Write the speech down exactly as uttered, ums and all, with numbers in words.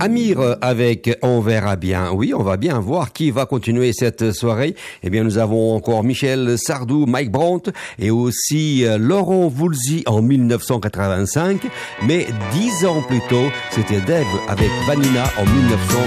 Amir avec On verra bien. Oui, on va bien voir qui va continuer cette soirée. Eh bien, nous avons encore Michel Sardou, Mike Brandt et aussi Laurent Voulzy en mille neuf cent quatre-vingt-cinq. Mais dix ans plus tôt, c'était Dave avec Vanina en mille neuf cent